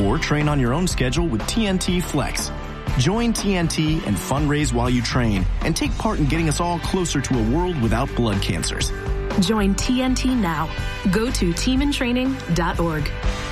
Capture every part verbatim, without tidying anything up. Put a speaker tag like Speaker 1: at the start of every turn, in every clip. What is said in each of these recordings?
Speaker 1: or train on your own schedule with T N T Flex. Join T N T and fundraise while you train and take part in getting us all closer to a world without blood cancers.
Speaker 2: Join T N T now. Go to team in training dot org.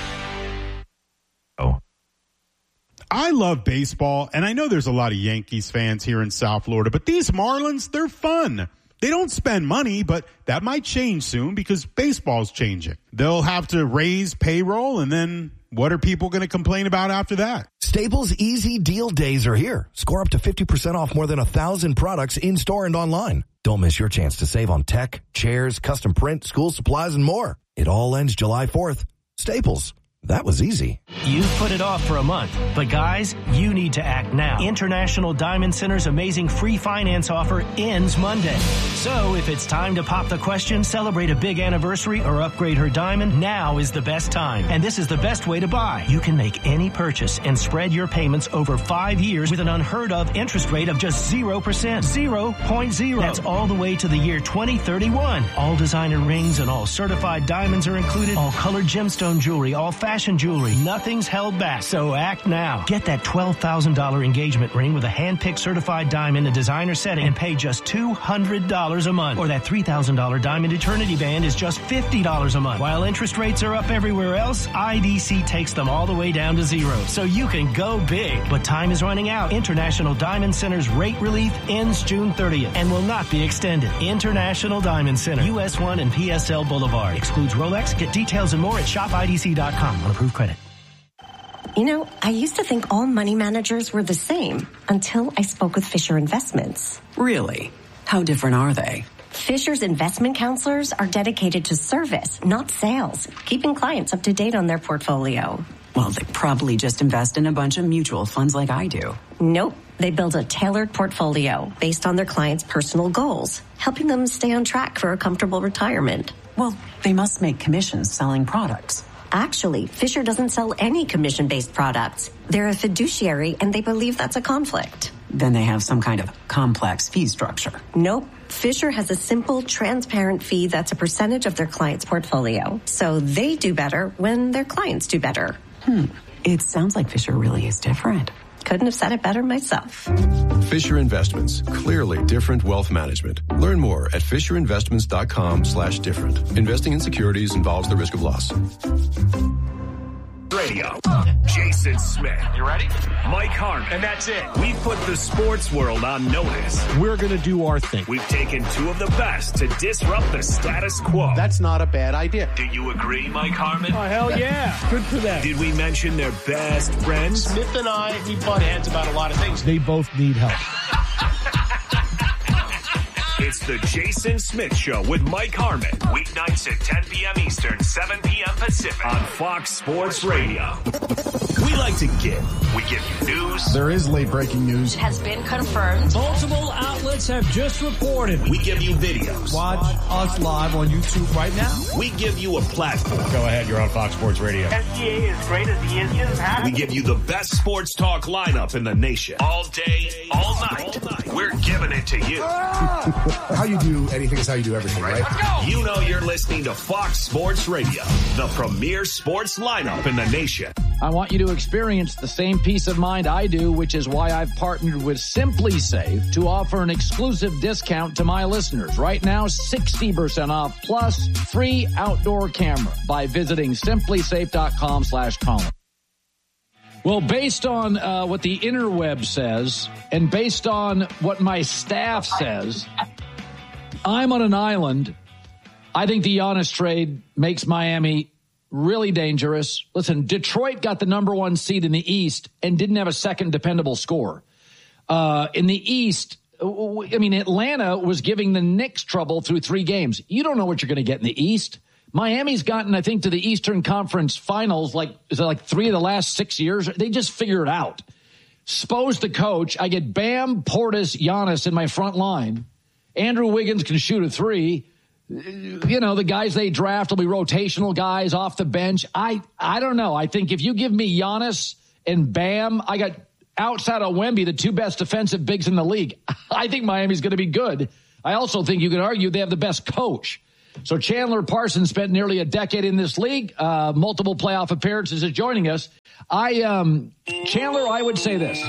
Speaker 3: I love baseball, and I know there's a lot of Yankees fans here in South Florida, but these Marlins, they're fun. They don't spend money, but that might change soon because baseball's changing. They'll have to raise payroll, and then what are people going to complain about after that?
Speaker 4: Staples Easy Deal Days are here. Score up to fifty percent off more than a thousand products in-store and online. Don't miss your chance to save on tech, chairs, custom print, school supplies, and more. It all ends July fourth. Staples. That was easy.
Speaker 5: You've put it off for a month, but guys, you need to act now. International Diamond Center's amazing free finance offer ends Monday. So if it's time to pop the question, celebrate a big anniversary, or upgrade her diamond, now is the best time. And this is the best way to buy. You can make any purchase and spread your payments over five years with an unheard of interest rate of just zero percent. zero point zero. That's all the way to the year twenty thirty-one. All designer rings and all certified diamonds are included. All colored gemstone jewelry, all fashion Fashion jewelry. Nothing's held back. So act now. Get that twelve thousand dollars engagement ring with a hand-picked certified diamond and designer setting and pay just two hundred dollars a month. Or that three thousand dollars diamond eternity band is just fifty dollars a month. While interest rates are up everywhere else, I D C takes them all the way down to zero. So you can go big. But time is running out. International Diamond Center's rate relief ends June thirtieth and will not be extended. International Diamond Center. U S one and P S L Boulevard. Excludes Rolex. Get details and more at shop I D C dot com. On approved credit.
Speaker 6: You know, I used to think all money managers were the same until I spoke with Fisher Investments.
Speaker 7: Really? How different are they?
Speaker 6: Fisher's investment counselors are dedicated to service, not sales, keeping clients up to date on their portfolio.
Speaker 7: Well, they probably just invest in a bunch of mutual funds like I do.
Speaker 6: Nope. They build a tailored portfolio based on their clients' personal goals, helping them stay on track for a comfortable retirement.
Speaker 7: Well, they must make commissions selling products.
Speaker 6: Actually, Fisher doesn't sell any commission-based products. They're a fiduciary, and they believe that's a conflict.
Speaker 7: Then they have some kind of complex fee structure.
Speaker 6: Nope. Fisher has a simple, transparent fee that's a percentage of their client's portfolio. So they do better when their clients do better.
Speaker 7: Hmm. It sounds like Fisher really is different.
Speaker 6: Couldn't have said it better myself.
Speaker 8: Fisher Investments. Clearly different wealth management. Learn more at fisher investments dot com slash different. Investing in securities involves the risk of loss.
Speaker 9: Radio. Jason Smith.
Speaker 10: You ready?
Speaker 9: Mike Harmon.
Speaker 10: And that's it.
Speaker 9: We've put the sports world on notice.
Speaker 11: We're going to do our thing.
Speaker 9: We've taken two of the best to disrupt the status quo.
Speaker 11: That's not a bad idea.
Speaker 9: Do you agree, Mike Harmon?
Speaker 11: Oh, hell yeah. Good for them.
Speaker 9: Did we mention their best friends?
Speaker 10: Smith and I, we butt heads about a lot of things.
Speaker 11: They both need help.
Speaker 9: It's the Jason Smith Show with Mike Harmon. Weeknights at ten p.m. Eastern, seven p.m. Pacific on Fox Sports Radio. We like to give. We give you news.
Speaker 12: There is late breaking news.
Speaker 6: It has been confirmed.
Speaker 11: Multiple outlets have just reported.
Speaker 9: We give you videos.
Speaker 11: Watch us live on YouTube right now.
Speaker 9: We give you a platform.
Speaker 12: Go ahead, you're on Fox Sports Radio.
Speaker 13: S G A as great as he is, he doesn't have
Speaker 9: We give you the best sports talk lineup in the nation. All day, all night. All night. We're giving it to you.
Speaker 12: How you do anything is how you do everything, right?
Speaker 9: Let's go. You know you're listening to Fox Sports Radio, the premier sports lineup in the nation.
Speaker 14: I want you to experience the same peace of mind I do, which is why I've partnered with SimpliSafe to offer an exclusive discount to my listeners. Right now, sixty percent off plus free outdoor camera by visiting simplysafe.com slash Colin. Well, based on uh, what the interweb says and based on what my staff says, I'm on an island. I think the Giannis trade makes Miami really dangerous. Listen, Detroit got the number one seed in the East and didn't have a second dependable scorer. Uh, in the East, I mean, Atlanta was giving the Knicks trouble through three games. You don't know what you're going to get in the East. Miami's gotten, I think, to the Eastern Conference Finals like is it like three of the last six years. They just figure it out. Spo's the coach. I get Bam, Portis, Giannis in my front line. Andrew Wiggins can shoot a three. You know, the guys they draft will be rotational guys off the bench. I I don't know. I think if you give me Giannis and Bam, I got outside of Wemby, the two best defensive bigs in the league. I think Miami's going to be good. I also think you could argue they have the best coach. So Chandler Parsons spent nearly a decade in this league, uh, multiple playoff appearances, is joining us. I, um, Chandler, I would say this.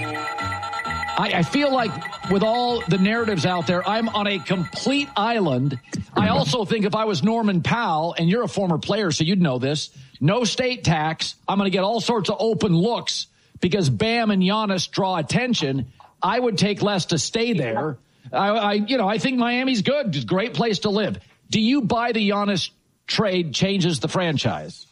Speaker 14: I, I feel like with all the narratives out there, I'm on a complete island. I also think if I was Norman Powell, and you're a former player, so you'd know this, no state tax, I'm going to get all sorts of open looks because Bam and Giannis draw attention. I would take less to stay there. I, I you know, I think Miami's good. It's a great place to live. Do you buy the Giannis trade changes the franchise?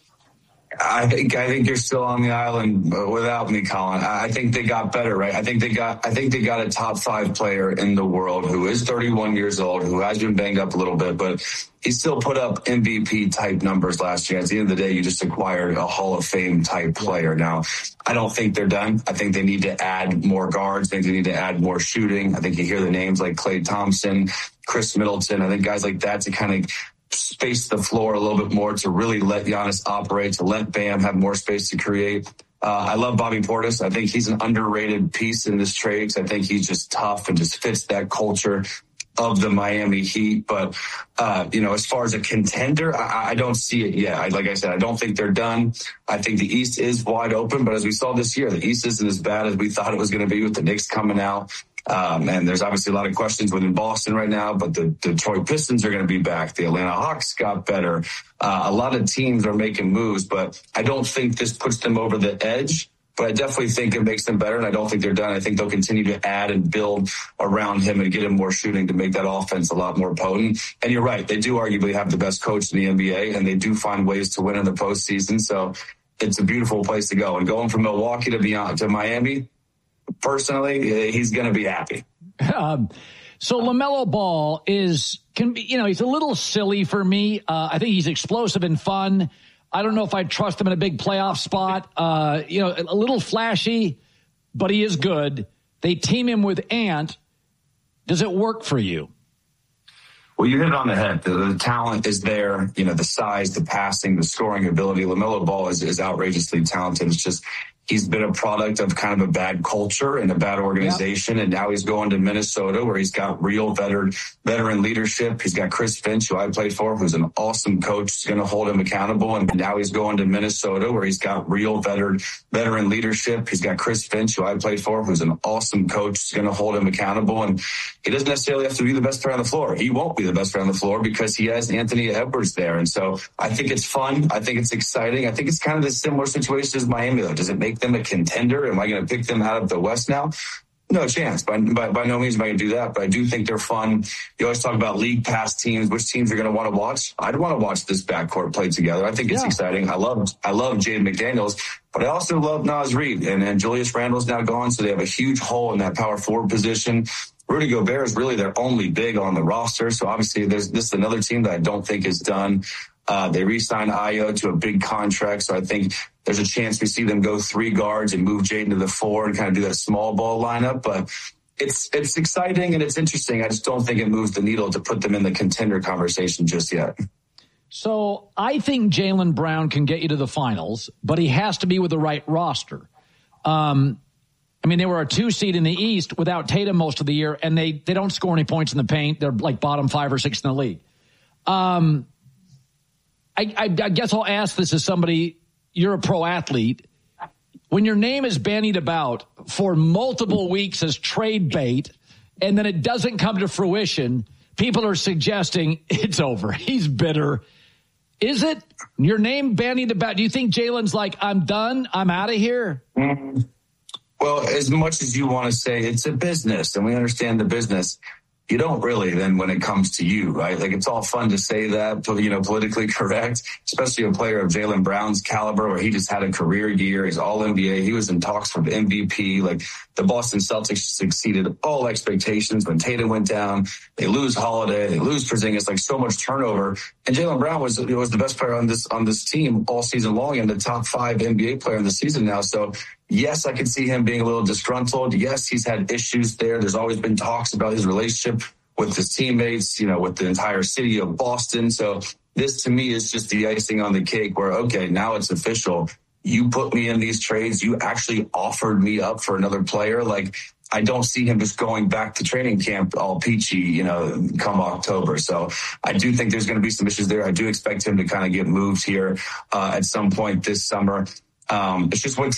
Speaker 15: I think I think you're still on the island without me, Colin. I think they got better, right? I think they got I think they got a top five player in the world who is thirty-one years old, who has been banged up a little bit, but he still put up M V P type numbers last year. At the end of the day, you just acquired a Hall of Fame type player. Now, I don't think they're done. I think they need to add more guards. I think they need to add more shooting. I think you hear the names like Klay Thompson, Chris Middleton. I think guys like that to kind of space the floor a little bit more, to really let Giannis operate, to let Bam have more space to create. Uh, I love Bobby Portis. I think he's an underrated piece in this trade because I think he's just tough and just fits that culture of the Miami Heat. But, uh, you know, as far as a contender, I, I don't see it yet. I, like I said, I don't think they're done. I think the East is wide open. But as we saw this year, the East isn't as bad as we thought it was going to be with the Knicks coming out. Um, and there's obviously a lot of questions within Boston right now, but the Detroit Pistons are going to be back. The Atlanta Hawks got better. Uh, a lot of teams are making moves, but I don't think this puts them over the edge. But I definitely think it makes them better, and I don't think they're done. I think they'll continue to add and build around him and get him more shooting to make that offense a lot more potent. And you're right, they do arguably have the best coach in the N B A, and they do find ways to win in the postseason. So it's a beautiful place to go. And going from Milwaukee to beyond to Miami, personally, he's going to be happy.
Speaker 14: Um, so LaMelo Ball is, can be, you know, he's a little silly for me. Uh, I think he's explosive and fun. I don't know if I'd trust him in a big playoff spot. Uh, you know, a little flashy, but he is good. They team him with Ant. Does it work for you?
Speaker 15: Well, you hit it on the head. The, the talent is there. You know, the size, the passing, the scoring ability. LaMelo Ball is, is outrageously talented. It's just he's been a product of kind of a bad culture and a bad organization. Yep. And now he's going to Minnesota where he's got real veteran, veteran leadership. He's got Chris Finch, who I played for, who's an awesome coach. He's going to hold him accountable. And now he's going to Minnesota where he's got real veteran, veteran leadership. He's got Chris Finch, who I played for, who's an awesome coach. He's going to hold him accountable. And he doesn't necessarily have to be the best player on the floor. He won't be the best player on the floor because he has Anthony Edwards there. And so I think it's fun. I think it's exciting. I think it's kind of the similar situation as Miami, though. Does it make them a contender? Am I going to pick them out of the West now? No chance. By, by, by no means am I going to do that, but I do think they're fun. You always talk about league pass teams, which teams are going to want to watch. I'd want to watch this backcourt play together. I think it's yeah. exciting. I love, I love Jaden McDaniels, but I also love Naz Reid, and, and Julius Randle's now gone. So they have a huge hole in that power forward position. Rudy Gobert is really their only big on the roster. So obviously there's this is another team that I don't think is done. Uh, they re-signed Ayo to a big contract. So I think there's a chance we see them go three guards and move Jaden to the four and kind of do that small ball lineup. But it's it's exciting and it's interesting. I just don't think it moves the needle to put them in the contender conversation just yet.
Speaker 14: So I think Jaylen Brown can get you to the finals, but he has to be with the right roster. Um, I mean, they were a two seed in the East without Tatum most of the year, and they, they don't score any points in the paint. They're like bottom five or six in the league. Um, I, I, I guess I'll ask this as somebody, you're a pro athlete. When your name is bandied about for multiple weeks as trade bait, and then it doesn't come to fruition, people are suggesting it's over. He's bitter. Is it your name bandied about? Do you think Jaylen's like, I'm done, I'm out of here?
Speaker 15: Mm-hmm. Well, as much as you want to say it's a business and we understand the business, you don't really then when it comes to you, right? Like it's all fun to say that, you know, politically correct, especially a player of Jaylen Brown's caliber where he just had a career year. He's all N B A. He was in talks for M V P. Like the Boston Celtics exceeded all expectations when Tatum went down. They lose Holiday. They lose Porzingis, like so much turnover. And Jaylen Brown was, was the best player on this, on this team all season long and the top five N B A player in the season now. So yes, I can see him being a little disgruntled. Yes, he's had issues there. There's always been talks about his relationship with his teammates, you know, with the entire city of Boston. So this to me is just the icing on the cake where, okay, now it's official. You put me in these trades. You actually offered me up for another player. Like I don't see him just going back to training camp all peachy, you know, come October. So I do think there's going to be some issues there. I do expect him to kind of get moved here uh, at some point this summer. Um, it's just what